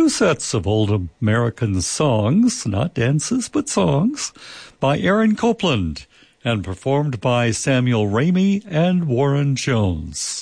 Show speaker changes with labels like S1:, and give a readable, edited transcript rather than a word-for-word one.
S1: two sets of old American songs, not dances, but songs, by Aaron Copland and performed by Samuel Ramey and Warren Jones.